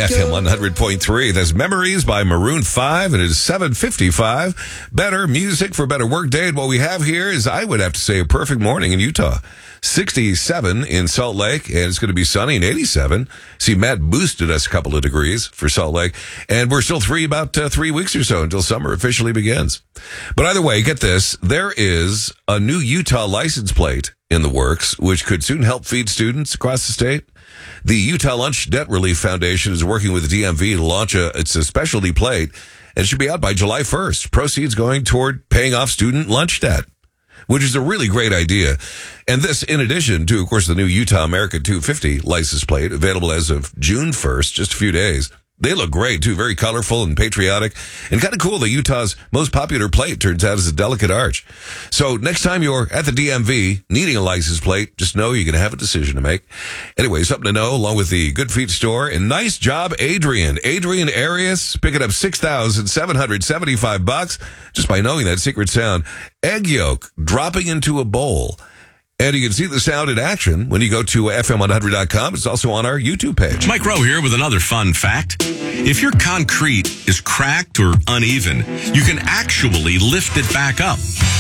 FM 100.3. That's Memories by Maroon 5. It is 7:55. Better music for a better work day. And what we have here is, I would have to say, a perfect morning in Utah. 67 in Salt Lake, and it's going to be sunny and 87. See, Matt boosted us a couple of degrees for Salt Lake, and we're still about 3 weeks or so until summer officially begins. But either way, get this. There is a new Utah license plate in the works, which could soon help feed students across the state. The Utah Lunch Debt Relief Foundation is working with the DMV to launch a specialty plate, and it should be out by July 1st. Proceeds going toward paying off student lunch debt, which is a really great idea. And this, in addition to, of course, the new Utah American 250 license plate, available as of June 1st, just a few days. They look great, too, very colorful and patriotic, and kind of cool that Utah's most popular plate turns out is a delicate arch. So next time you're at the DMV needing a license plate, just know you're going to have a decision to make. Anyway, something to know, along with the Good Feet store. And nice job, Adrian. Adrian Arias picking up $6,775 just by knowing that secret sound. Egg yolk dropping into a bowl. And you can see the sound in action when you go to FM100.com. It's also on our YouTube page. Mike Rowe here with another fun fact. If your concrete is cracked or uneven, you can actually lift it back up.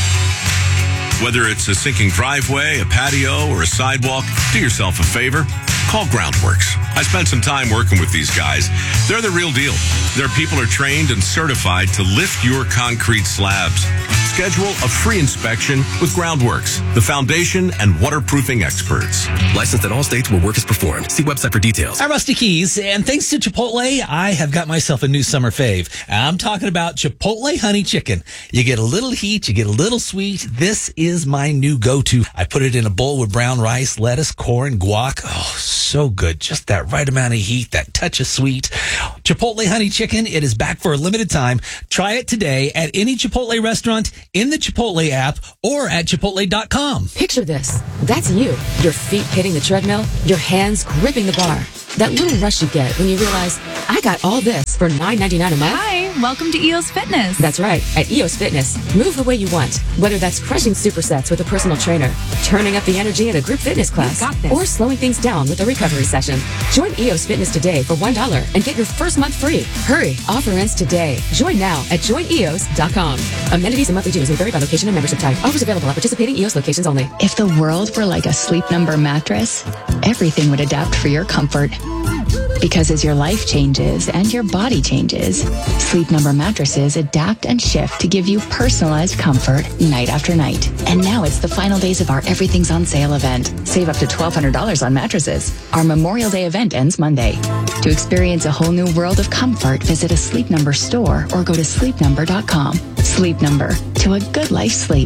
Whether it's a sinking driveway, a patio, or a sidewalk, do yourself a favor. Call Groundworks. I spent some time working with these guys. They're the real deal. Their people are trained and certified to lift your concrete slabs. Schedule a free inspection with Groundworks, the foundation and waterproofing experts. Licensed in all states where work is performed. See website for details. I'm Rusty Keys, and thanks to Chipotle, I have got myself a new summer fave. I'm talking about Chipotle Honey Chicken. You get a little heat, you get a little sweet. This is my new go-to. I put it in a bowl with brown rice, lettuce, corn, guac. Oh, so good. Just that right amount of heat, that touch of sweet. Chipotle Honey Chicken, it is back for a limited time. Try it today at any Chipotle restaurant, in the Chipotle app, or at Chipotle.com. Picture this. That's you. Your feet hitting the treadmill, your hands gripping the bar. That little rush you get when you realize, I got all this for $9.99 a month. Hi, welcome to EOS Fitness. That's right. At EOS Fitness, move the way you want. Whether that's crushing supersets with a personal trainer, turning up the energy in a group fitness class, or slowing things down with a recovery session. Join EOS Fitness today for $1 and get your first month free. Hurry, offer ends today. Join now at joineos.com. Amenities and monthly dues may vary by location and membership type. Offers available at participating EOS locations only. If the world were like a Sleep Number mattress, everything would adapt for your comfort. Because as your life changes and your body changes, Sleep Number mattresses adapt and shift to give you personalized comfort night after night. And now it's the final days of our Everything's on Sale event. Save up to $1,200 on mattresses. Our Memorial Day event ends Monday. To experience a whole new world of comfort, visit a Sleep Number store or go to sleepnumber.com. Sleep Number, to a good life sleep.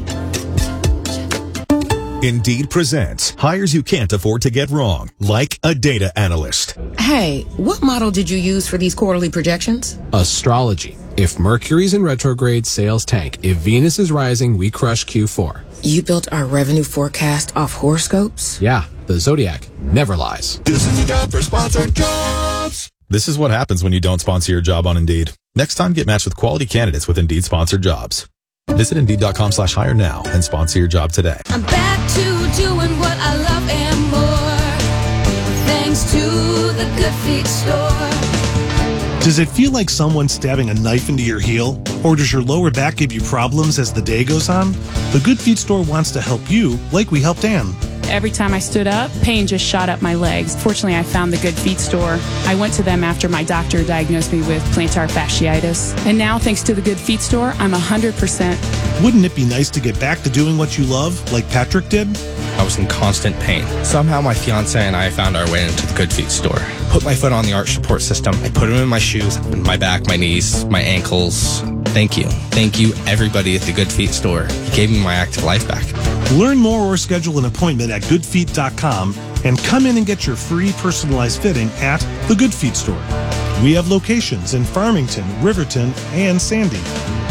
Indeed presents hires you can't afford to get wrong, like a data analyst. Hey, what model did you use for these quarterly projections? Astrology. If Mercury's in retrograde, sales tank. If Venus is rising, we crush Q4. You built our revenue forecast off horoscopes? Yeah, the Zodiac never lies. This is the job for sponsored jobs. This is what happens when you don't sponsor your job on Indeed. Next time, get matched with quality candidates with Indeed sponsored jobs. Visit Indeed.com/hire now and sponsor your job today. I'm back to doing what I love and more, thanks to the Good Feet store. Does it feel like someone's stabbing a knife into your heel? Or does your lower back give you problems as the day goes on? The Good Feet store wants to help you like we helped Ann. Every time I stood up, pain just shot up my legs. Fortunately, I found the Good Feet store. I went to them after my doctor diagnosed me with plantar fasciitis. And now, thanks to the Good Feet store, I'm 100%. Wouldn't it be nice to get back to doing what you love, like Patrick did? I was in constant pain. Somehow my fiance and I found our way into the Good Feet store. Put my foot on the arch support system. I put them in my shoes, my back, my knees, my ankles. Thank you. Thank you, everybody at the Good Feet store. You gave me my active life back. Learn more or schedule an appointment at goodfeet.com and come in and get your free personalized fitting at the Good Feet store. We have locations in Farmington, Riverton, and Sandy.